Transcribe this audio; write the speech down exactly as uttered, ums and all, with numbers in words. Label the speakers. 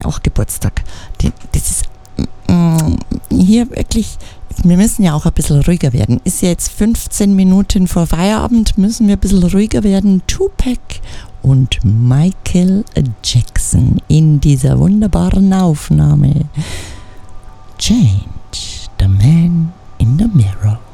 Speaker 1: auch Geburtstag. Die, das ist mm, hier wirklich, wir müssen ja auch ein bisschen ruhiger werden. Ist ja jetzt fünfzehn Minuten vor Feierabend, müssen wir ein bisschen ruhiger werden. Tupac und Michael Jackson in dieser wunderbaren Aufnahme. Change the man in the mirror.